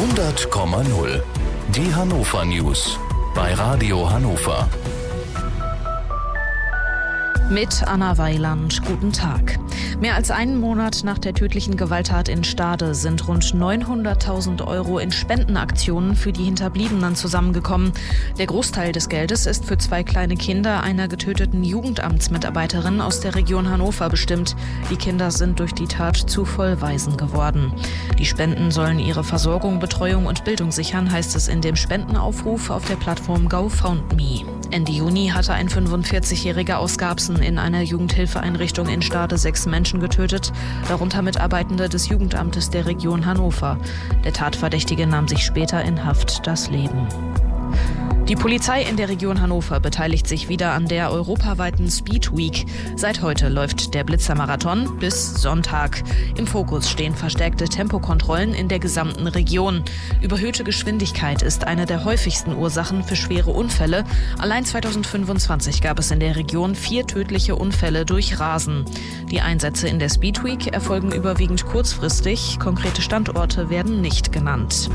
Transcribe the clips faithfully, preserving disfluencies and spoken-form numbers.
hundert Komma null. Die Hannover News bei Radio Hannover. Mit Anna Weiland, guten Tag. Mehr als einen Monat nach der tödlichen Gewalttat in Stade sind rund neunhunderttausend Euro in Spendenaktionen für die Hinterbliebenen zusammengekommen. Der Großteil des Geldes ist für zwei kleine Kinder einer getöteten Jugendamtsmitarbeiterin aus der Region Hannover bestimmt. Die Kinder sind durch die Tat zu Vollwaisen geworden. Die Spenden sollen ihre Versorgung, Betreuung und Bildung sichern, heißt es in dem Spendenaufruf auf der Plattform GoFundMe. Ende Juni hatte ein fünfundvierzigjähriger aus Garbsen in einer Jugendhilfeeinrichtung in Stade sechs Menschen getötet, darunter Mitarbeitende des Jugendamtes der Region Hannover. Der Tatverdächtige nahm sich später in Haft das Leben. Die Polizei in der Region Hannover beteiligt sich wieder an der europaweiten Speed Week. Seit heute läuft der Blitzermarathon bis Sonntag. Im Fokus stehen verstärkte Tempokontrollen in der gesamten Region. Überhöhte Geschwindigkeit ist eine der häufigsten Ursachen für schwere Unfälle. Allein zweitausendfünfundzwanzig gab es in der Region vier tödliche Unfälle durch Rasen. Die Einsätze in der Speed Week erfolgen überwiegend kurzfristig. Konkrete Standorte werden nicht genannt.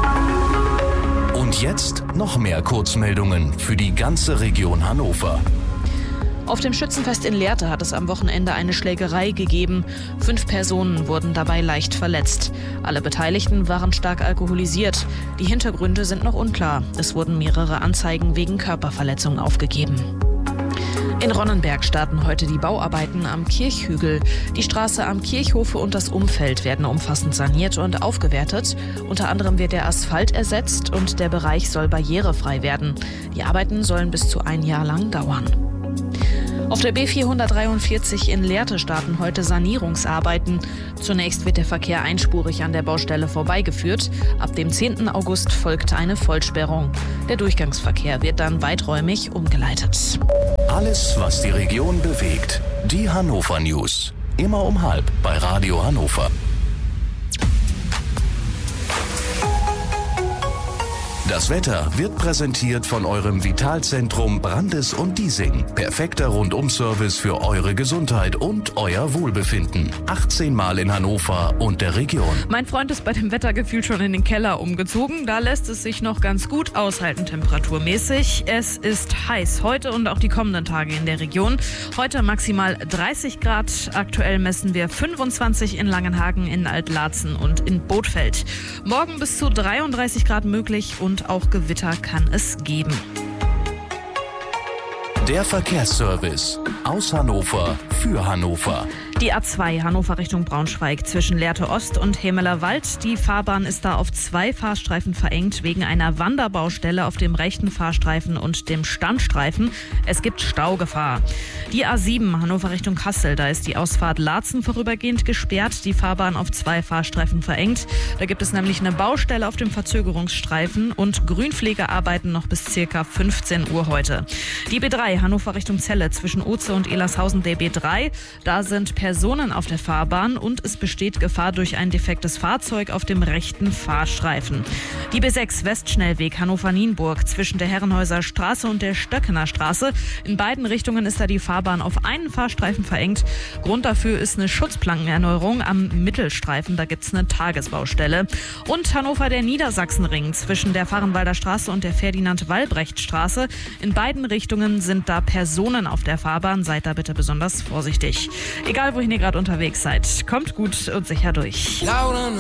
Und jetzt noch mehr Kurzmeldungen für die ganze Region Hannover. Auf dem Schützenfest in Lehrte hat es am Wochenende eine Schlägerei gegeben. Fünf Personen wurden dabei leicht verletzt. Alle Beteiligten waren stark alkoholisiert. Die Hintergründe sind noch unklar. Es wurden mehrere Anzeigen wegen Körperverletzung aufgegeben. In Ronnenberg starten heute die Bauarbeiten am Kirchhügel. Die Straße am Kirchhofe und das Umfeld werden umfassend saniert und aufgewertet. Unter anderem wird der Asphalt ersetzt und der Bereich soll barrierefrei werden. Die Arbeiten sollen bis zu ein Jahr lang dauern. Auf der B vierhundertdreiundvierzig in Lehrte starten heute Sanierungsarbeiten. Zunächst wird der Verkehr einspurig an der Baustelle vorbeigeführt. Ab dem zehnten August folgt eine Vollsperrung. Der Durchgangsverkehr wird dann weiträumig umgeleitet. Alles, was die Region bewegt. Die Hannover News. Immer um halb bei Radio Hannover. Das Wetter wird präsentiert von eurem Vitalzentrum Brandes und Diesing. Perfekter Rundum-Service für eure Gesundheit und euer Wohlbefinden. achtzehn Mal in Hannover und der Region. Mein Freund ist bei dem Wettergefühl schon in den Keller umgezogen. Da lässt es sich noch ganz gut aushalten temperaturmäßig. Es ist heiß heute und auch die kommenden Tage in der Region. Heute maximal dreißig Grad. Aktuell messen wir fünfundzwanzig in Langenhagen, in Altlarzen und in Bothfeld. Morgen bis zu dreiunddreißig Grad möglich und auch Gewitter kann es geben. Der Verkehrsservice aus Hannover für Hannover. Die A zwei Hannover Richtung Braunschweig zwischen Lehrte Ost und Hemeler Wald. Die Fahrbahn ist da auf zwei Fahrstreifen verengt wegen einer Wanderbaustelle auf dem rechten Fahrstreifen und dem Standstreifen. Es gibt Staugefahr. Die A sieben Hannover Richtung Kassel, da ist die Ausfahrt Laatzen vorübergehend gesperrt. Die Fahrbahn auf zwei Fahrstreifen verengt. Da gibt es nämlich eine Baustelle auf dem Verzögerungsstreifen und Grünpflegearbeiten noch bis ca. fünfzehn Uhr heute. Die B drei Hannover Richtung Celle zwischen Oze und Elershausen der B drei. Da sind Personen auf der Fahrbahn und es besteht Gefahr durch ein defektes Fahrzeug auf dem rechten Fahrstreifen. Die B sechs Westschnellweg Hannover-Nienburg zwischen der Herrenhäuser Straße und der Stöckener Straße. In beiden Richtungen ist da die Fahrbahn auf einen Fahrstreifen verengt. Grund dafür ist eine Schutzplankenerneuerung am Mittelstreifen. Da gibt es eine Tagesbaustelle. Und Hannover der Niedersachsenring zwischen der Fahrenwalder Straße und der Ferdinand-Walbrecht-Straße. In beiden Richtungen sind da Personen auf der Fahrbahn. Seid da bitte besonders vorsichtig. Egal wohin ihr gerade unterwegs seid, kommt gut und sicher durch.